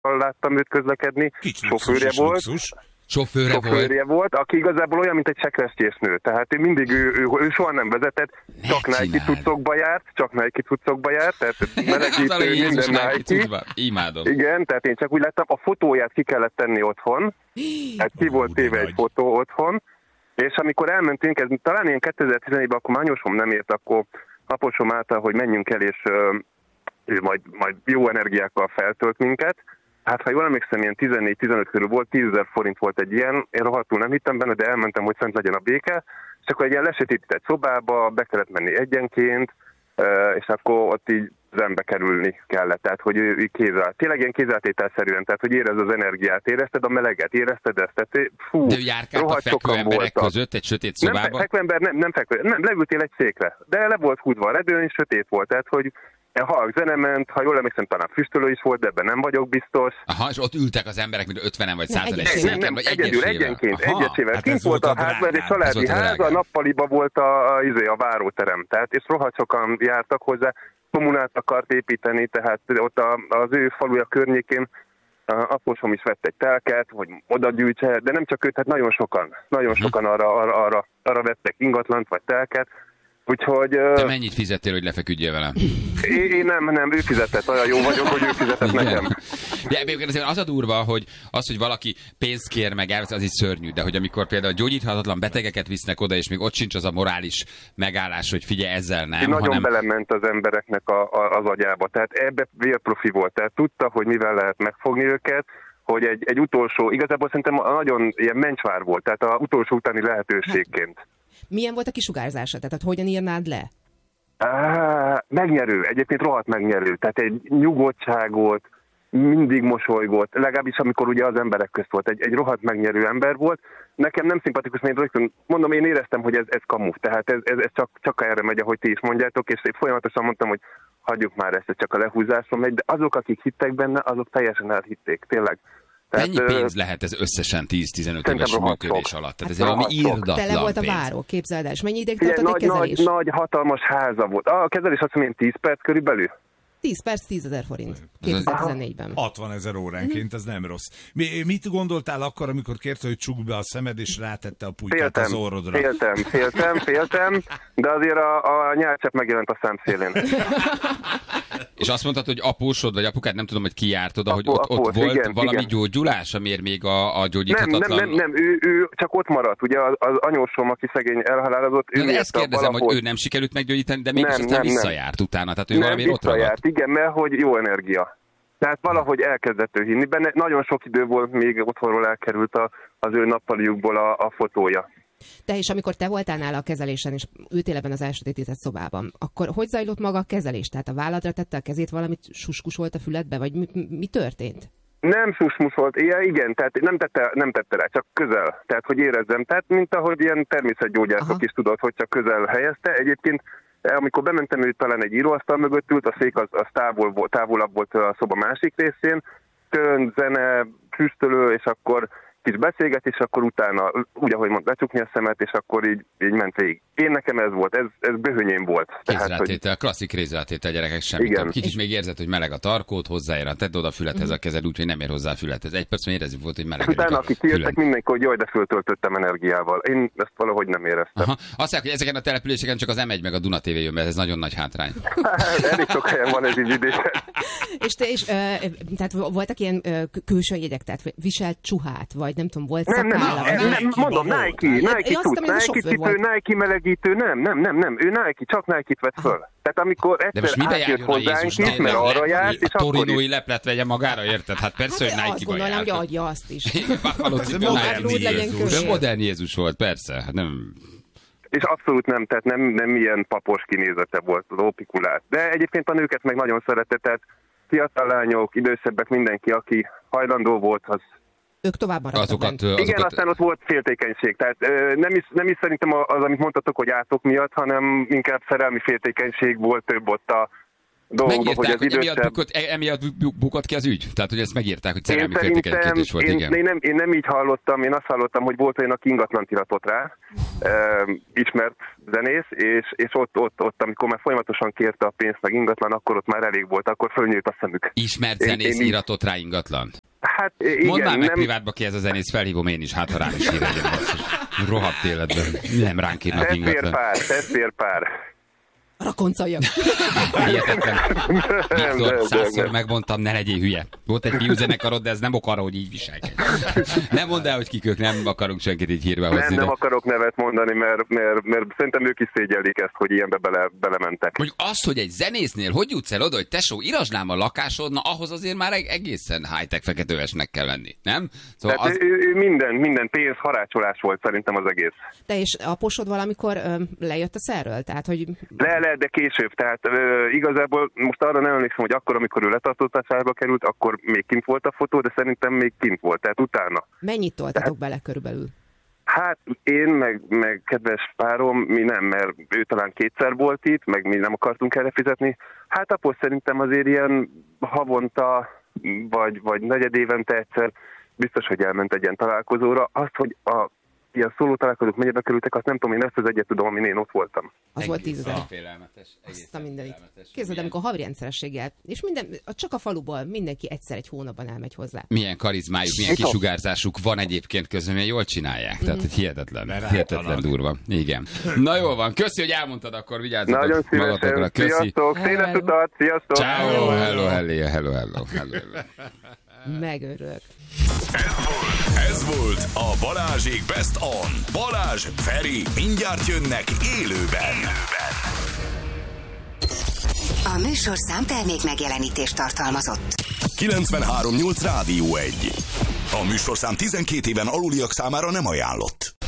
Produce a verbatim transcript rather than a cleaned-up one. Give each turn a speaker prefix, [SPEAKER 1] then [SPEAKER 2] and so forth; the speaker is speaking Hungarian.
[SPEAKER 1] láttam őt közlekedni, sofőrje volt.
[SPEAKER 2] Sofőre,
[SPEAKER 1] Sofőrje volt. volt, aki igazából olyan, mint egy sekrestjésnő. Tehát ő mindig, ő, ő, ő soha nem vezetett, ne csak csináld. Nike cuccokba járt, csak Nike cuccokba járt, tehát melegítő, minden Nike. Nike
[SPEAKER 2] Imádom.
[SPEAKER 1] Igen, tehát én csak úgy láttam, a fotóját ki kellett tenni otthon, hát ki volt téve egy fotó otthon, és amikor elmentünk, ez talán ilyen kétezer-tizenegyben, akkor Mányosom nem ért, akkor aposom által, hogy menjünk el, és ő majd, majd jó energiákkal feltölt minket. Hát, ha jól emlékszem, ilyen tizennégy-tizenöt körül volt, tízezer forint volt egy ilyen, én rohadtul nem hittem benne, de elmentem, hogy szent legyen a béke, és akkor egy ilyen lesötétített szobába, be kellett menni egyenként, és akkor ott így zenbe kerülni kellett, tehát hogy ő kézzel, tényleg ilyen kézzeltételszerűen, tehát hogy érezd az energiát, érezted a meleget, érezted ezt, tehát fú,
[SPEAKER 2] de ő járkált a fekvő emberek voltak. Között egy sötét szobában?
[SPEAKER 1] Nem, fekvő ember, nem, nem fekvő, nem, leültél egy székre, de le volt húzva a redőn, és sötét volt, tehát hogy halk zene ment, ha jól emlékszem, talán füstölő is volt, de ebben nem vagyok biztos.
[SPEAKER 2] Aha, és ott ültek az emberek, mint ötvenen vagy százan egy
[SPEAKER 1] széken, nem, vagy egyedül, egyenként, egyesével. Hát kint volt a ház, egy családi ház, a nappaliba volt a, a, a, a váróterem, tehát és rohadt sokan jártak hozzá, kommunát akart építeni, tehát ott a, az ő faluja környékén aposom is vett egy telket, hogy oda gyűjtse, de nem csak őt, hát nagyon sokan, nagyon sokan arra, arra, arra, arra vettek ingatlant vagy telket. Úgyhogy...
[SPEAKER 2] Te mennyit fizettél, hogy lefeküdjél velem?
[SPEAKER 1] Én, én nem, nem, ő fizetett, olyan jó vagyok, hogy ő fizetett nekem.
[SPEAKER 2] De azért az a durva, hogy az, hogy valaki pénzt kér meg, az így szörnyű, de hogy amikor például gyógyíthatatlan betegeket visznek oda, és még ott sincs az a morális megállás, hogy figyelj, ezzel nem,
[SPEAKER 1] nagyon
[SPEAKER 2] hanem...
[SPEAKER 1] belement az embereknek a, a, az agyába, tehát ebbe vérprofi volt, tehát tudta, hogy mivel lehet megfogni őket, hogy egy, egy utolsó, igazából szerintem nagyon ilyen mencsvár volt, tehát az utolsó utáni lehetőségként.
[SPEAKER 3] Milyen volt a kisugárzása? Tehát hogyan írnád le?
[SPEAKER 1] Á, megnyerő, egyébként rohadt megnyerő. Tehát egy nyugodtságot, mindig mosolygott, legalábbis amikor ugye az emberek közt volt. Egy, egy rohadt megnyerő ember volt. Nekem nem szimpatikus, mert rögtön mondom, én éreztem, hogy ez, ez kamu. Tehát ez, ez, ez csak, csak erre megy, ahogy ti is mondjátok, és én folyamatosan mondtam, hogy hagyjuk már ezt, ez csak a lehúzáson megy, de azok, akik hittek benne, azok teljesen elhitték, tényleg.
[SPEAKER 2] Tehát, ennyi pénz lehet ez összesen tíz-tizenöt éves működés alatt? Tehát ez valami írdatlan pénz.
[SPEAKER 3] Tele volt a váró, képzeld el, és mennyi ideig tartott egy kezelés?
[SPEAKER 1] Nagy, nagy, hatalmas háza volt. A kezelés azt mondom, tíz perc körülbelül.
[SPEAKER 3] tíz perc, tízezer forint. kétezer-tizennégyben.
[SPEAKER 4] hatvanezer óránként, ez nem rossz. Mi, mit gondoltál akkor, amikor kérte, hogy csukd be a szemed, és rátette a pulykát féltem, az orrodra?
[SPEAKER 1] Féltem, féltem, féltem, de azért a, a nyálcsepp megjelent a számszélén.
[SPEAKER 2] És azt mondtad, hogy apósod, vagy apukád, nem tudom, hogy ki járt oda, hogy ott, ott volt igen, valami igen. gyógyulás, amiért még a, a gyógyíthatatlan...
[SPEAKER 1] Nem, nem, nem, nem ő, ő csak ott maradt. Ugye az, az anyósom, aki szegény elhalálozott, ő
[SPEAKER 2] de ezt kérdezem, valahol... hogy ő nem sikerült meggyógyítani, de mégis aztán visszajárt nem. utána. Tehát ő nem, valami ott ragadt.
[SPEAKER 1] Igen, mert hogy jó energia. Tehát valahogy elkezdett ő hinni benne. Nagyon sok idő volt, még otthonról elkerült a, az ő nappaliukból a, a fotója.
[SPEAKER 3] Te és amikor te voltál nála a kezelésen, és ültél ebben az elsötétített szobában, akkor hogy zajlott maga a kezelés? Tehát a válladra tette a kezét, valamit suskusolt a füledbe, vagy mi, mi történt?
[SPEAKER 1] Nem susmusolt, igen, igen, tehát nem tette, nem tette rá, csak közel. Tehát, hogy érezzem. Tehát, mint ahogy ilyen természetgyógyászok Aha. is tudod, hogy csak közel helyezte. Egyébként, amikor bementem, ő talán egy íróasztal mögött ült, a szék az, az távol, távolabb volt a szoba másik részén, tön, zene, füstölő, és akkor kis beszélgetés, akkor utána, úgy ahogy mond, lecsukni a szemet, és akkor így, így ment végig. Én nekem ez volt, ez, ez böhönyém volt.
[SPEAKER 2] Kézrátétel, hogy... klasszik kézrátétel, gyerekek, semmit. Kicsit még érzed, hogy meleg a tarkót, hozzáér a tedd oda a fülethez a kezed, úgyhogy nem ér hozzá a fülethez. Egy perc, érezzük volt, hogy meleg.
[SPEAKER 1] Utána, akik kijöttek, mindenki, hogy jaj, de föltöltöttem energiával. Én ezt valahogy nem éreztem. Aha.
[SPEAKER 2] Azt mondják, hogy ezeken a településeken csak az em egy meg a Duna té vé jön, mert ez nagyon nagy hátrány.
[SPEAKER 1] Elég sok helyen van ez így vidéken.
[SPEAKER 3] És te is, tehát voltak ilyen külső jegyek, tehát viselt csuhát, vagy nem tudom, volt
[SPEAKER 1] nem, nem, nem, nem, mondom, Nike, Nike tud, Nike cipő, Nike melegítő, nem, nem, nem, nem, ő Nike, csak Nike-t vett föl. Tehát amikor egyszer átjött hozzánk is, mert arra járt, és akkor is.
[SPEAKER 2] A torinói leplet vegye magára, érted? Hát persze, hogy Nike-ba járt.
[SPEAKER 3] Azt gondolom, hogy adja azt is.
[SPEAKER 2] De modern Jézus volt, persze. Hát nem...
[SPEAKER 1] És abszolút nem, tehát nem, nem ilyen papos kinézete volt az opikulát. De egyébként a nőket meg nagyon szerette, tehát fiatal lányok, idősebbek, mindenki, aki hajlandó volt, az
[SPEAKER 3] ők tovább maradtak.
[SPEAKER 2] Azokat, azokat...
[SPEAKER 1] Igen, aztán ott volt féltékenység. Tehát nem is, nem is szerintem az, amit mondtatok, hogy átok miatt, hanem inkább szerelmi féltékenység volt több ott a, dolgokba, hogy az
[SPEAKER 2] hogy emiatt
[SPEAKER 1] idősebb...
[SPEAKER 2] bukott, emiatt bu- bukott ki az ügy? Tehát, hogy ezt megírták, hogy
[SPEAKER 1] Én
[SPEAKER 2] szerelmi
[SPEAKER 1] szerintem,
[SPEAKER 2] féltékenykedés volt,
[SPEAKER 1] én,
[SPEAKER 2] igen.
[SPEAKER 1] én, nem, én nem így hallottam, én azt hallottam, hogy volt olyan, aki ingatlant iratott rá, e, ismert zenész, és, és ott, ott, ott, amikor már folyamatosan kérte a pénzt meg ingatlan, akkor ott már elég volt, akkor fölnyílt a szemük.
[SPEAKER 2] Ismert zenész
[SPEAKER 1] én, én
[SPEAKER 2] iratott rá ingatlant?
[SPEAKER 1] Hát igen,
[SPEAKER 2] Mondd már meg
[SPEAKER 1] nem...
[SPEAKER 2] privátba ki ez a zenész, felhívom én is, hát ha rám is ír legyen. Rohadt életben. Nem ránk írnak ingatlan.
[SPEAKER 1] Testvérpár, testvérpár.
[SPEAKER 3] Rakoncaljak.
[SPEAKER 2] Hihetetlen.
[SPEAKER 1] Nem,
[SPEAKER 2] Viktor,
[SPEAKER 1] nem,
[SPEAKER 2] százszor
[SPEAKER 1] nem.
[SPEAKER 2] megmondtam, ne legyél hülye. Volt egy fiú zenekarod, de ez nem ok arra, hogy így viselkedj. Nem mondd el, hogy kik ők, nem akarunk senkit így hírbe hozni.
[SPEAKER 1] Nem, nem
[SPEAKER 2] de...
[SPEAKER 1] akarok nevet mondani, mert, mert, mert szerintem ők is szégyellik ezt, hogy ilyenbe bele, belementek.
[SPEAKER 2] Mondjuk azt, hogy egy zenésznél hogy jutsz el oda, hogy tesó, írasnám a lakásod, na ahhoz azért már egészen high-tech feketővesnek kell lenni, nem? Szóval
[SPEAKER 1] Tehát
[SPEAKER 2] az...
[SPEAKER 1] ő, ő minden, minden pénz harácsolás volt szerintem az egész.
[SPEAKER 3] Te és aposod valamikor ö, lejött a szerről? Tehát, hogy...
[SPEAKER 1] Le, le, de később. Tehát ö, igazából most arra nem emlékszem, hogy akkor, amikor ő letartóztatásba került, akkor még kint volt a fotó, de szerintem még kint volt, tehát utána.
[SPEAKER 3] Mennyit toltatok bele körülbelül?
[SPEAKER 1] Hát én, meg, meg kedves párom, mi nem, mert ő talán kétszer volt itt, meg mi nem akartunk erre fizetni. Hát apos szerintem azért ilyen havonta, vagy, vagy negyed évente egyszer biztos, hogy elment egy ilyen találkozóra. Azt, hogy a ilyen szóló találkozók mennyibe kerültek, azt nem tudom, én ezt az egyet tudom, amin én ott voltam.
[SPEAKER 3] Az volt tízezer.
[SPEAKER 2] Félelmetes.
[SPEAKER 3] Azt a mindenit. Képzeld, amikor havi rendszerességgel, és minden, csak a faluból mindenki egyszer egy hónapban elmegy hozzá.
[SPEAKER 2] Milyen karizmájuk, milyen kisugárzásuk van egyébként közben, milyen jól csinálják. Tehát, hogy hihetetlen, hihetetlen durva. Igen. Na jól van, köszi, hogy elmondtad, akkor vigyázzatok
[SPEAKER 1] Nagyon
[SPEAKER 2] magatokra.
[SPEAKER 1] szívesen.
[SPEAKER 2] Köszi.
[SPEAKER 1] Sziasztok, széles utat, sziasztok.
[SPEAKER 2] Ciao, hello, hello, hello, hello, hello.
[SPEAKER 3] Megörülök.
[SPEAKER 5] Ez volt a Balázsék Best On. Balázs, Feri, mindjárt jönnek élőben.
[SPEAKER 6] A műsorszám termék megjelenítést tartalmazott.
[SPEAKER 5] kilencvenhárom nyolc Rádió egy. A műsorszám tizenkét éven aluliak számára nem ajánlott.